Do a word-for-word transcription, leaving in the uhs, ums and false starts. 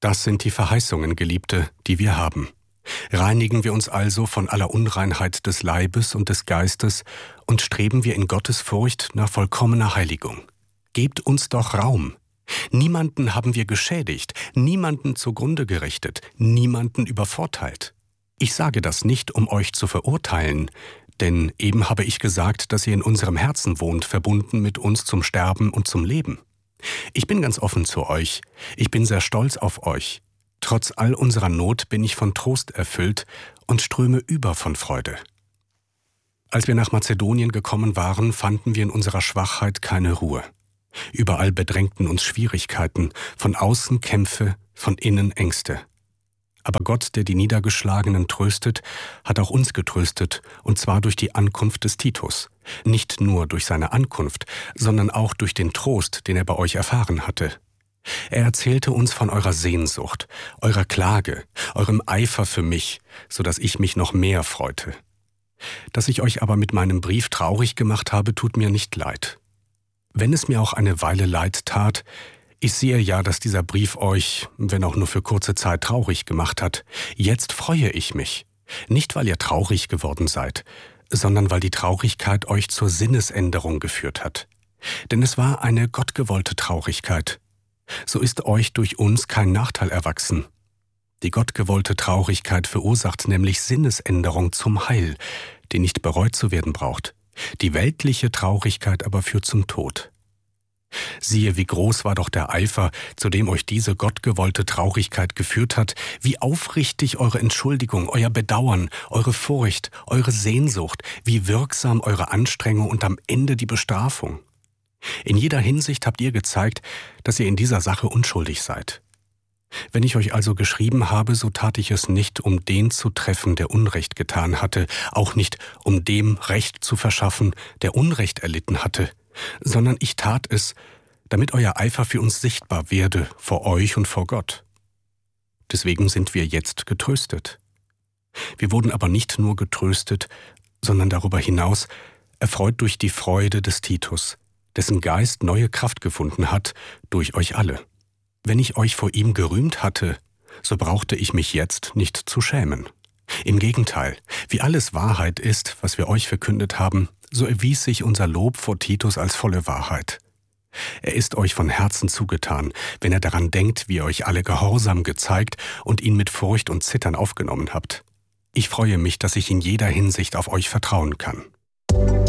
Das sind die Verheißungen, Geliebte, die wir haben. Reinigen wir uns also von aller Unreinheit des Leibes und des Geistes und streben wir in Gottes Furcht nach vollkommener Heiligung. Gebt uns doch Raum. Niemanden haben wir geschädigt, niemanden zugrunde gerichtet, niemanden übervorteilt. Ich sage das nicht, um euch zu verurteilen, denn eben habe ich gesagt, dass ihr in unserem Herzen wohnt, verbunden mit uns zum Sterben und zum Leben. Ich bin ganz offen zu euch, ich bin sehr stolz auf euch. Trotz all unserer Not bin ich von Trost erfüllt und ströme über von Freude. Als wir nach Mazedonien gekommen waren, fanden wir in unserer Schwachheit keine Ruhe. Überall bedrängten uns Schwierigkeiten, von außen Kämpfe, von innen Ängste. Aber Gott, der die Niedergeschlagenen tröstet, hat auch uns getröstet, und zwar durch die Ankunft des Titus. Nicht nur durch seine Ankunft, sondern auch durch den Trost, den er bei euch erfahren hatte. Er erzählte uns von eurer Sehnsucht, eurer Klage, eurem Eifer für mich, so dass ich mich noch mehr freute. Dass ich euch aber mit meinem Brief traurig gemacht habe, tut mir nicht leid. Wenn es mir auch eine Weile leid tat, ich sehe ja, dass dieser Brief euch, wenn auch nur für kurze Zeit, traurig gemacht hat. Jetzt freue ich mich. Nicht, weil ihr traurig geworden seid, sondern weil die Traurigkeit euch zur Sinnesänderung geführt hat. Denn es war eine gottgewollte Traurigkeit. So ist euch durch uns kein Nachteil erwachsen. Die gottgewollte Traurigkeit verursacht nämlich Sinnesänderung zum Heil, die nicht bereut zu werden braucht. Die weltliche Traurigkeit aber führt zum Tod. Siehe, wie groß war doch der Eifer, zu dem euch diese gottgewollte Traurigkeit geführt hat, wie aufrichtig eure Entschuldigung, euer Bedauern, eure Furcht, eure Sehnsucht, wie wirksam eure Anstrengung und am Ende die Bestrafung. In jeder Hinsicht habt ihr gezeigt, dass ihr in dieser Sache unschuldig seid. Wenn ich euch also geschrieben habe, so tat ich es nicht, um den zu treffen, der Unrecht getan hatte, auch nicht, um dem Recht zu verschaffen, der Unrecht erlitten hatte, sondern ich tat es, damit euer Eifer für uns sichtbar werde, vor euch und vor Gott. Deswegen sind wir jetzt getröstet. Wir wurden aber nicht nur getröstet, sondern darüber hinaus erfreut durch die Freude des Titus, dessen Geist neue Kraft gefunden hat durch euch alle. Wenn ich euch vor ihm gerühmt hatte, so brauchte ich mich jetzt nicht zu schämen. Im Gegenteil, wie alles Wahrheit ist, was wir euch verkündet haben, so erwies sich unser Lob vor Titus als volle Wahrheit. Er ist euch von Herzen zugetan, wenn er daran denkt, wie ihr euch alle Gehorsam gezeigt und ihn mit Furcht und Zittern aufgenommen habt. Ich freue mich, dass ich in jeder Hinsicht auf euch vertrauen kann.